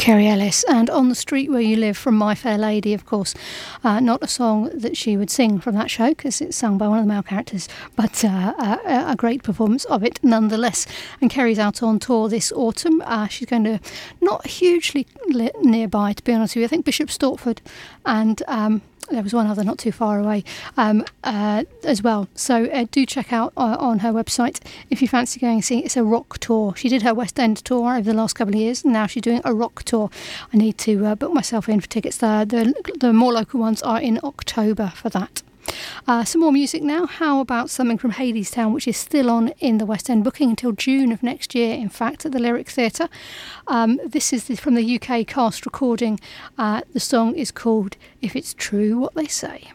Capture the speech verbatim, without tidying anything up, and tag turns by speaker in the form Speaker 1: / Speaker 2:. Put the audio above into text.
Speaker 1: Kerry Ellis, and On the Street Where You Live from My Fair Lady, of course. Uh, not a song that she would sing from that show because it's sung by one of the male characters, but uh, a, a great performance of it nonetheless. And Kerry's out on tour this autumn. Uh, she's going to, not hugely li- nearby, to be honest with you, I think Bishop Stortford and um, there was one other not too far away um, uh, as well. So uh, do check out uh, on her website if you fancy going and see. It's a rock tour. She did her West End tour over the last couple of years, and now she's doing a rock tour. I need to uh, book myself in for tickets there. The, the more local ones are in October for that. Uh, some more music now. How about something from Hadestown, which is still on in the West End, booking until June of next year, in fact, at the Lyric Theatre. Um, this is the, from the U K cast recording. Uh, the song is called If It's True What They Say.